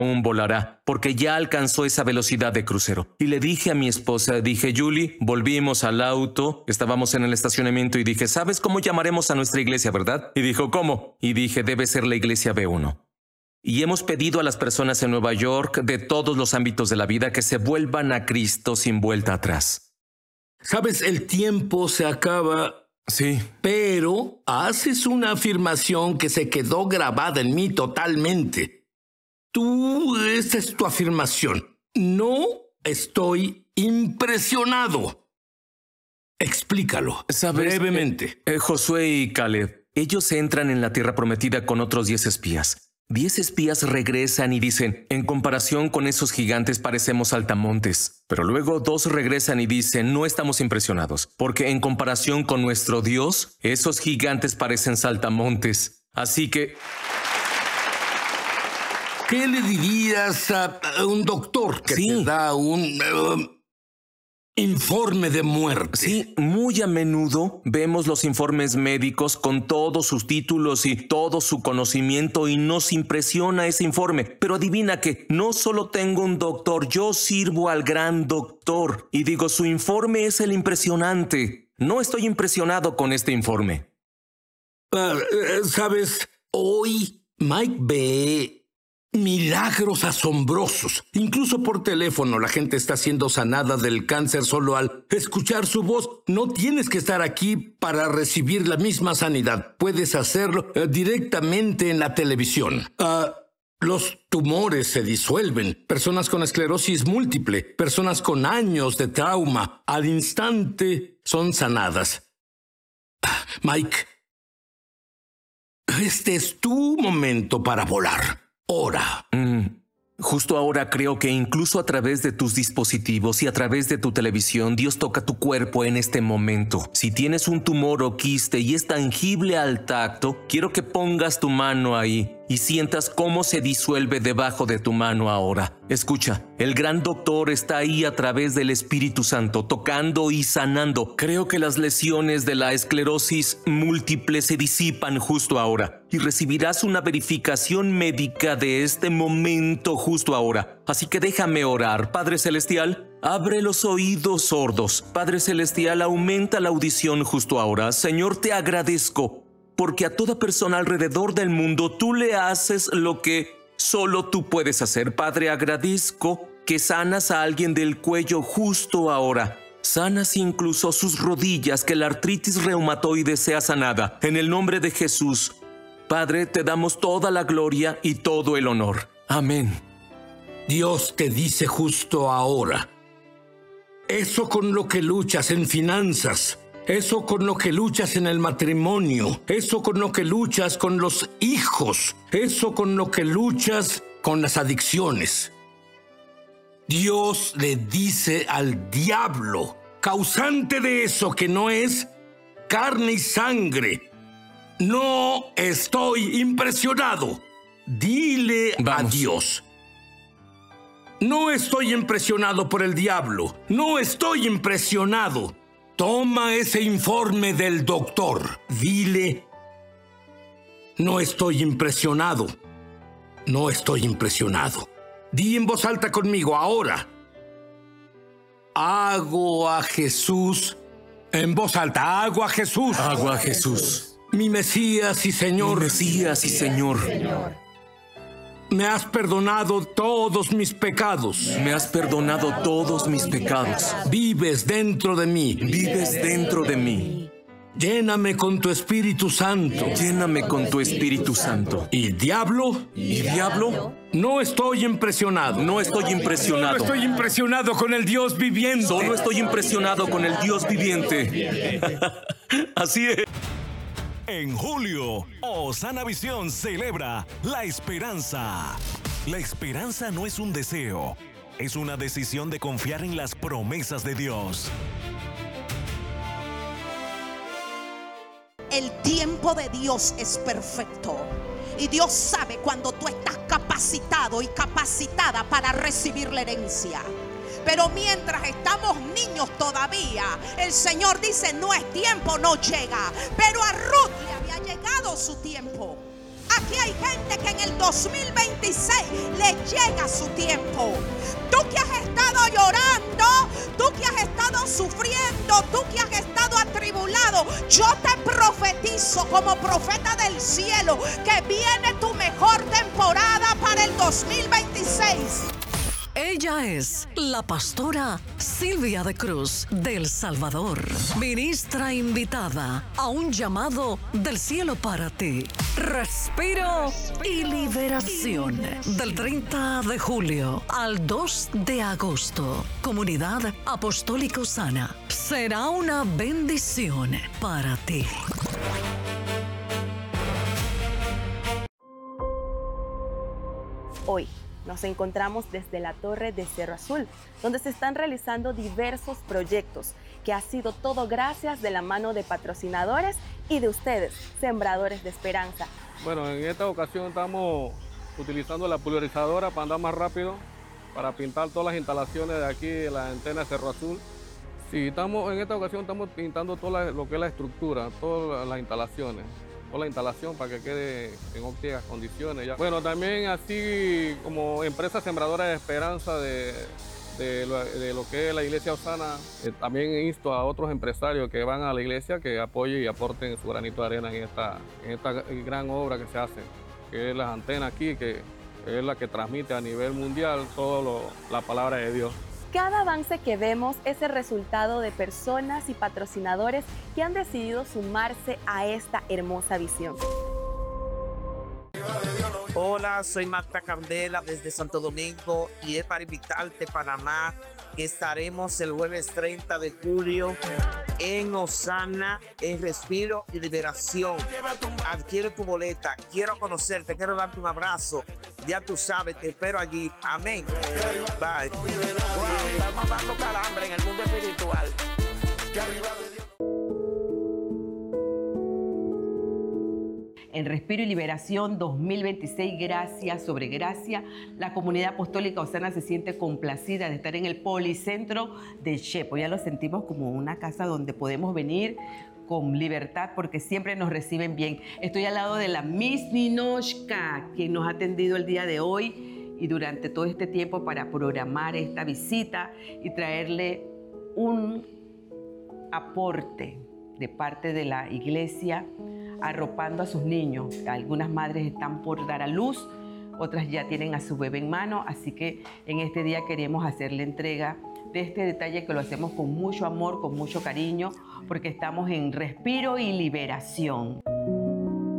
aún volará, porque ya alcanzó esa velocidad de crucero. Y le dije a mi esposa, dije, Julie, volvimos al auto, estábamos en el estacionamiento y dije, ¿sabes cómo llamaremos a nuestra iglesia, verdad? Y dijo, ¿cómo? Y dije, debe ser la iglesia B1. Y hemos pedido a las personas en Nueva York, de todos los ámbitos de la vida, que se vuelvan a Cristo sin vuelta atrás. ¿Sabes? El tiempo se acaba. Sí. Pero haces una afirmación que se quedó grabada en mí totalmente. Esta es tu afirmación. No estoy impresionado. Explícalo. ¿Sabes? Brevemente. Josué y Caleb, ellos entran en la tierra prometida con otros 10 espías. 10 espías regresan y dicen, en comparación con esos gigantes parecemos saltamontes. Pero luego 2 regresan y dicen, no estamos impresionados, porque en comparación con nuestro Dios, esos gigantes parecen saltamontes. Así que... ¿qué le dirías a un doctor que te da un informe de muerte? Sí, muy a menudo vemos los informes médicos con todos sus títulos y todo su conocimiento y nos impresiona ese informe. Pero adivina que no solo tengo un doctor, yo sirvo al gran doctor. Y digo, su informe es el impresionante. No estoy impresionado con este informe. ¿Sabes? Hoy Mike ve milagros asombrosos. Incluso por teléfono la gente está siendo sanada del cáncer solo al escuchar su voz. No tienes que estar aquí para recibir la misma sanidad. Puedes hacerlo directamente en la televisión. Los tumores se disuelven. Personas con esclerosis múltiple, personas con años de trauma, al instante son sanadas. Mike, este es tu momento para volar. Ora. Justo ahora creo que incluso a través de tus dispositivos y a través de tu televisión, Dios toca tu cuerpo en este momento. Si tienes un tumor o quiste y es tangible al tacto, quiero que pongas tu mano ahí y sientas cómo se disuelve debajo de tu mano ahora. Escucha, el gran doctor está ahí a través del Espíritu Santo, tocando y sanando. Creo que las lesiones de la esclerosis múltiple se disipan justo ahora y recibirás una verificación médica de este momento justo ahora. Así que déjame orar. Padre Celestial, abre los oídos sordos. Padre Celestial, aumenta la audición justo ahora. Señor, te agradezco porque a toda persona alrededor del mundo tú le haces lo que solo tú puedes hacer. Padre, agradezco que sanas a alguien del cuello justo ahora. Sanas incluso sus rodillas, que la artritis reumatoide sea sanada. En el nombre de Jesús, Padre, te damos toda la gloria y todo el honor. Amén. Dios te dice justo ahora, eso con lo que luchas en finanzas, eso con lo que luchas en el matrimonio, eso con lo que luchas con los hijos, eso con lo que luchas con las adicciones. Dios le dice al diablo, causante de eso que no es carne y sangre, no estoy impresionado. Dile a Dios, no estoy impresionado por el diablo, no estoy impresionado. Toma ese informe del doctor. Dile, no estoy impresionado. No estoy impresionado. Di en voz alta conmigo ahora. Hago a Jesús. En voz alta, hago a Jesús. Hago a Jesús. Mi Mesías y Señor. Mi Mesías y Señor. Me has perdonado todos mis pecados. Me has perdonado todos mis pecados. Vives dentro de mí. Vives dentro de mí. Lléname con tu Espíritu Santo. Lléname con tu Espíritu Santo. ¿Y diablo? ¿Y diablo? No estoy impresionado. No estoy impresionado. Solo estoy impresionado con el Dios viviente. Solo estoy impresionado con el Dios viviente. Así es. En julio, Osana Visión celebra la esperanza. La esperanza no es un deseo, es una decisión de confiar en las promesas de Dios. El tiempo de Dios es perfecto. Y Dios sabe cuando tú estás capacitado y capacitada para recibir la herencia. Pero mientras estamos niños todavía, el Señor dice, no es tiempo, no llega. Pero a Ruth le había llegado su tiempo. A aquí hay gente que en el 2026 le llega su tiempo. Tú que has estado llorando, tú que has estado sufriendo, tú que has estado atribulado, yo te profetizo como profeta del cielo que viene tu mejor temporada para el 2026. Ella es la pastora Silvia de Cruz del Salvador, ministra invitada a un llamado del cielo para ti. Respiro y liberación. Del 30 de julio al 2 de agosto. Comunidad Apostólica Osana. Será una bendición para ti. Hoy nos encontramos desde la Torre de Cerro Azul, donde se están realizando diversos proyectos, que ha sido todo gracias de la mano de patrocinadores y de ustedes, sembradores de esperanza. Bueno, en esta ocasión estamos utilizando la pulverizadora para andar más rápido, para pintar todas las instalaciones de aquí, de la antena de Cerro Azul. Sí, en esta ocasión estamos pintando todo lo que es la estructura, todas las instalaciones. Toda la instalación para que quede en óptimas condiciones. Bueno, también así como empresa sembradora de esperanza de lo que es la iglesia Osana, también insto a otros empresarios que van a la iglesia que apoyen y aporten su granito de arena en esta gran obra que se hace, que es las antenas aquí, que es la que transmite a nivel mundial toda la palabra de Dios. Cada avance que vemos es el resultado de personas y patrocinadores que han decidido sumarse a esta hermosa visión. Hola, soy Marta Candela desde Santo Domingo y es para invitarte a Panamá, que estaremos el jueves 30 de julio en Osana, en Respiro y Liberación. Adquiere tu boleta, quiero conocerte, quiero darte un abrazo. Ya tú sabes, te espero allí. Amén. Bye. Estamos dando calambre en el mundo espiritual. En Respiro y Liberación 2026, gracias sobre gracia, la comunidad apostólica Osana se siente complacida de estar en el Policentro de Chepo. Ya lo sentimos como una casa donde podemos venir con libertad porque siempre nos reciben bien. Estoy al lado de la Miss Ninochka, quien nos ha atendido el día de hoy y durante todo este tiempo para programar esta visita y traerle un aporte de parte de la iglesia arropando a sus niños. Algunas madres están por dar a luz, otras ya tienen a su bebé en mano, así que en este día queremos hacerle entrega de este detalle que lo hacemos con mucho amor, con mucho cariño, porque estamos en Respiro y Liberación.